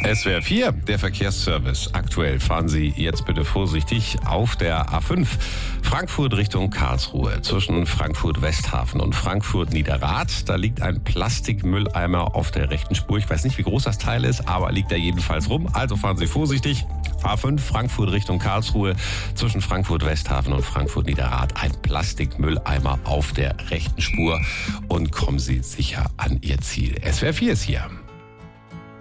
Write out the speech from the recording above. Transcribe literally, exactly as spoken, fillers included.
S W R vier, der Verkehrsservice. Aktuell fahren Sie jetzt bitte vorsichtig auf der A fünf Frankfurt Richtung Karlsruhe. Zwischen Frankfurt-Westhafen und Frankfurt-Niederrad. Da liegt ein Plastikmülleimer auf der rechten Spur. Ich weiß nicht, wie groß das Teil ist, aber liegt da jedenfalls rum. Also fahren Sie vorsichtig. A fünf Frankfurt Richtung Karlsruhe. Zwischen Frankfurt-Westhafen und Frankfurt-Niederrad ein Plastikmülleimer auf der rechten Spur. Und kommen Sie sicher an Ihr Ziel. S W R vier ist hier.